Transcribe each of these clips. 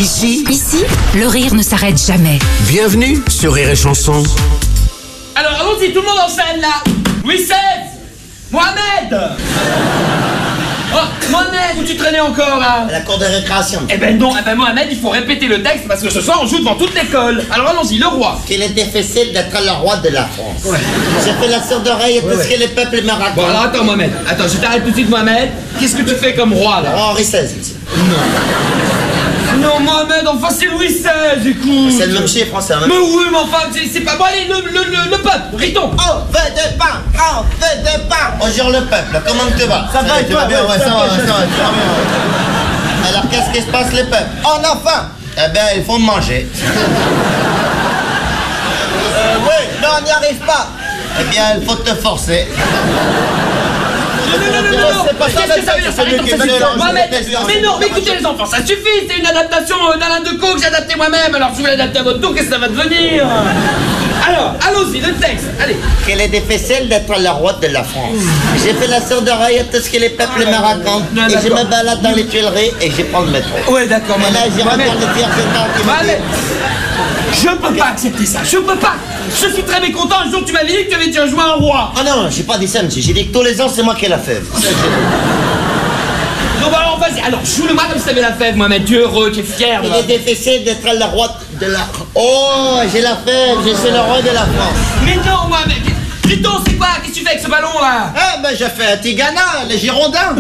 Ici, le rire ne s'arrête jamais. bienvenue sur Rire et Chanson. Alors allons-y, tout le monde en scène là. Louis XVI, Mohamed. Oh, Mohamed, où tu traînais encore là? À la cour de récréation. Eh ben non, Mohamed, il faut répéter le texte parce que ce soir on joue devant toute l'école. Alors allons-y, le roi. Qu'il est difficile d'être le roi de la France. J'ai fait la sourde oreille et tout ce que les peuples me racontent. Bon alors attends Mohamed, attends, je t'arrête tout de suite Mohamed. Qu'est-ce que tu fais comme roi là? Henri XVI, monsieur. Non Mohamed, enfin c'est Louis XVI, écoute. C'est le même chiffre, c'est un même. Mais oui, mais enfin, c'est pas... Bon allez, le peuple, Riton. On veut des pains, on veut des pains. Bonjour le peuple, comment tu vas? Ça va et toi? Bien, ouais, ça va bien. Alors qu'est-ce qui se passe les peuples? On a faim. Eh bien, il faut manger. Oui, non, on n'y arrive pas. Eh bien, il faut te forcer. Non, c'est pas ça, qu'est-ce que ça veut dire? Ça c'est lui qui suffit. veut Mohamed, lancer mais non, mais écoutez les enfants, ça suffit, c'est une adaptation d'Alain Decaux que j'ai adapté moi-même, alors si vous l'adaptez à votre tour, qu'est-ce que ça va devenir? Alors, allons-y, le texte, allez. Qu'il est difficile d'être le roi de la France. J'ai fait la sourde oreille à tout ce que les peuples me racontent. Non, Et je d'accord. me balade dans les Tuileries et je prends le métro. Ouais, d'accord, Et là, Mohamed. j'ai Mohamed. rencontré le pire général qui m'a Mohamed, dit... je peux pas accepter ça, je peux pas. Je suis très mécontent, un jour tu m'avais dit que tu avais déjà joué un roi. Ah non, j'ai pas dit ça, monsieur. J'ai dit que tous les ans, c'est moi qui ai la fève. Donc alors vas-y, alors joue-le-moi comme si t'avais la fève, Mohamed, tu es heureux, tu es fier. Il là. est difficile d'être le roi de la... Oh, j'ai la fève, je suis le roi de la France. Mais non, Mohamed, Riton, c'est quoi? Qu'est-ce que tu fais avec ce ballon là? Ah ben, j'ai fait un Tigana, les Girondins.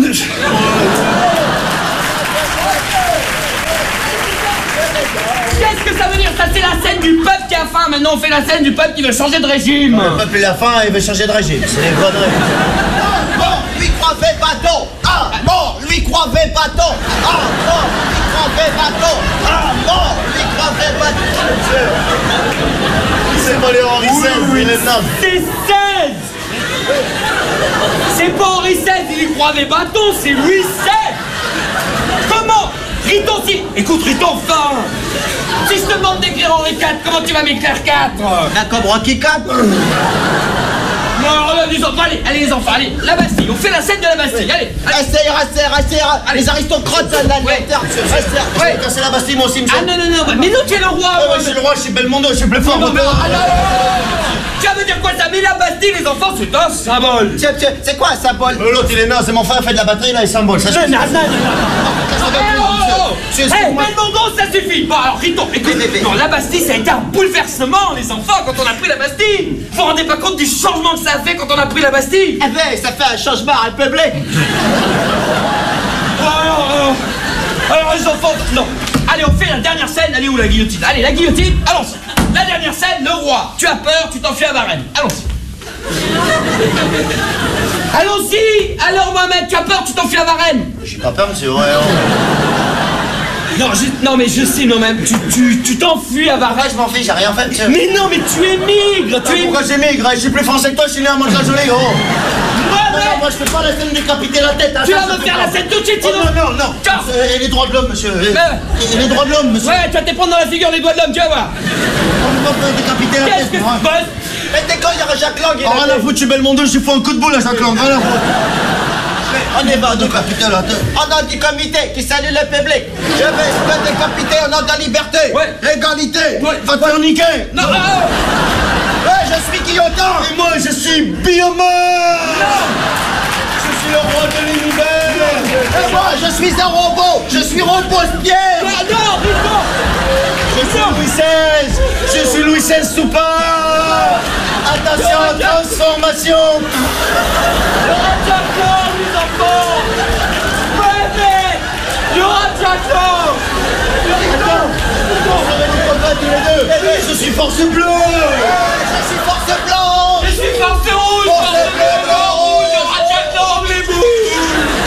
Qu'est-ce que ça veut dire? Ça c'est la scène du peuple qui a faim, maintenant on fait la scène du peuple qui veut changer de régime. Le peuple, il a faim, il veut changer de régime. C'est des conneries. Bon, lui croivait bâton. Ah, non, lui croivait bâton. Ah, non, lui croivait bâton. Ah, non, lui croivait bâton. C'est pas les Henri XVI, il est naze. C'est 16. C'est pas Henri XVI, il y croyait bâton, c'est Louis XVI. Comment? Riton, si... Écoute, Riton, enfin. Si je te demande d'écrire Henri IV, comment tu vas m'écrire 4? Un cobra qui cape. Non, alors là, les enfants, allez les enfants, allez, la Bastille, on fait la scène de la Bastille, allez. Restez. Les aristocrates, ça, là, Ouais. Je vais casser la Bastille, moi aussi, monsieur. Ah non, mais non, tu es le roi. Ouais, je suis le roi, je suis Belmondo, je suis plus fort. Non, mais ça veut dire quoi ça? Mais la Bastille, les enfants, c'est un symbole. C'est quoi un symbole? L'autre, il est naze, c'est mon frère, fait de la batterie, là, il symbole. Ça, Hey, Belmondo, ça suffit. Bon, alors, Riton, écoute, non, la Bastille, ça a été un bouleversement, les enfants, quand on a pris la Bastille. Vous vous rendez pas compte du changement que ça a fait quand on a pris la Bastille? Eh ben, ça fait un changement république. Alors, les enfants, non. Allez, on fait la dernière scène. Allez, où la guillotine? Allez, la guillotine, allons-y. La dernière scène, le roi. Tu as peur, tu t'enfuis à Varennes. Allons-y. Allons-y. Alors, Mohamed, tu as peur, tu t'enfuis à Varennes. J'ai pas peur, monsieur, ouais. Non, mais je sais, non, même, tu t'enfuis à Varennes. Je m'en fiche, j'ai rien fait, monsieur. Mais non, mais tu émigres, tu Pourquoi j'émigre? Je suis plus français que toi, je suis né à Mantes-la-Jolie, gros. Non, moi je fais pas la scène de décapiter la tête. Tu vas me faire la scène tout de suite, sinon. Non. Tiens. Et les droits de l'homme, monsieur. Et les droits de l'homme, monsieur. Ouais, tu vas te prendre dans la figure les doigts de l'homme, tu vas voir. On ne peut pas décapiter la Qu'est-ce tête, que moi. tu bosses? Mais t'es quand il y aura Jacques Lang, il a rien à foutre, je suis Belmondo, je suis fou un coup de boule à Jacques Lang, rien à foutre. On est pas décapiter la tête. On a du comité qui salue le public. Je vais te décapiter au nom de la liberté. Ouais. Égalité. Ouais. Va te faire niquer. Non, Ouais, je suis Guillotin. Et moi, je suis Biomar. Je suis le roi de l'univers. Et moi, je suis un robot. Je suis Robespierre. non, Riton. Je suis Louis XVI. Je suis Louis XVI Soupard. Attention, transformation. Le rat Jackson, les enfants. Mohamed, le rat Jackson. Je suis force bleue. Je suis force blanche. Je suis force rouge.